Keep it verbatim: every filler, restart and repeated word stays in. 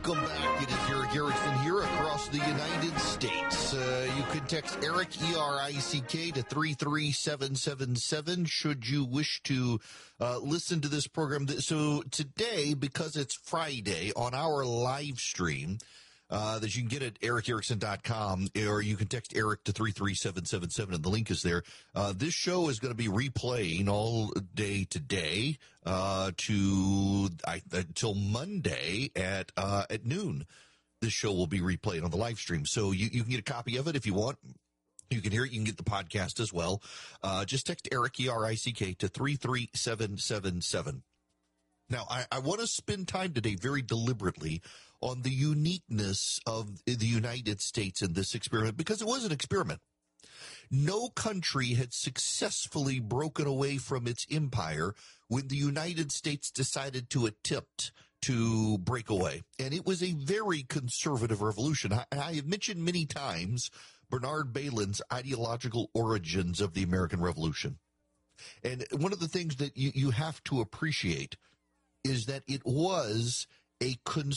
Welcome back. It is Erick Erickson here across the United States. Uh, you can text Eric, E R I C K, to three three seven seven seven should you wish to uh, listen to this program. So today, because it's Friday, on our live stream, Uh, that you can get at eric erickson dot com, or you can text Eric to three three seven seven seven, and the link is there. Uh, this show is going to be replaying all day today uh, to I, until Monday at uh, at noon. This show will be replayed on the live stream, so you, you can get a copy of it if you want. You can hear it. You can get the podcast as well. Uh, just text Eric, E R I C K, to three three seven seven seven. Now, I, I want to spend time today very deliberately on the uniqueness of the United States in this experiment, because it was an experiment. No country had successfully broken away from its empire when the United States decided to attempt to break away. And it was a very conservative revolution. I, I have mentioned many times Bernard Bailyn's ideological origins of the American Revolution. And one of the things that you, you have to appreciate is that it was a conservative